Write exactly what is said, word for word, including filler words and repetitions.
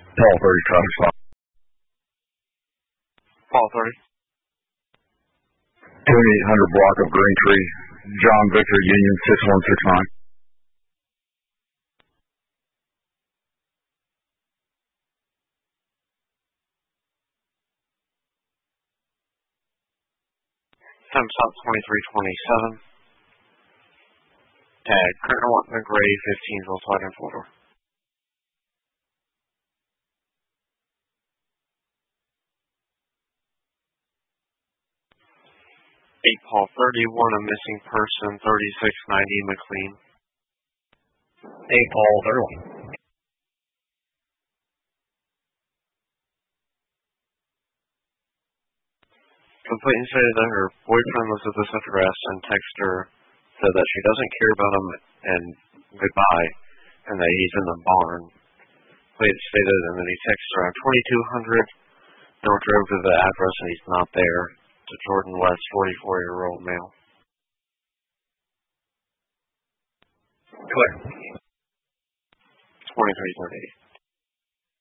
Paul thirty, traffic stop. Paul thirty. twenty-eight hundred block of Green Tree, John Victor Union six one six nine. Time stop twenty-three twenty-seven. Tag, current one in the gray, fifteen Volkswagen and four door. eight Paul thirty-one, a missing person, thirty-six ninety McLean. eight Paul thirty-one. Complainant stated that her boyfriend was at this address and texted her, said that she doesn't care about him and goodbye, and that he's in the barn. Complainant stated, and then he texted her on twenty-two hundred, North drove to the address and he's not there. To Jordan West, forty-four-year-old male. Clear. twenty-three thirty-eight.